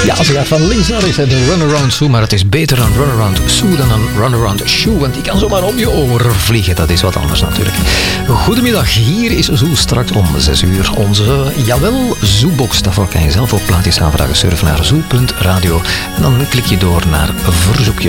Ja, ze gaat van links naar rechts, de Runaround Sue, maar het is beter een Runaround Sue dan een Runaround Shoe, want die kan zomaar op je oor vliegen. Dat is wat anders natuurlijk. Goedemiddag, hier is Zoe straks om 6 uur. Onze, jawel, Zoebox. Daarvoor kan je zelf op plaatjes aanvragen. Surf naar zoe.radio en dan klik je door naar verzoekjes.